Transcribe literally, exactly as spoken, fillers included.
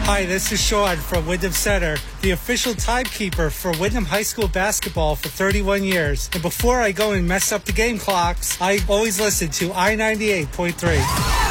Hi, this is Sean from Wyndham Center, the official timekeeper for Wyndham High School basketball for thirty-one years. And before I go and mess up the game clocks, I always listen to I ninety-eight point three.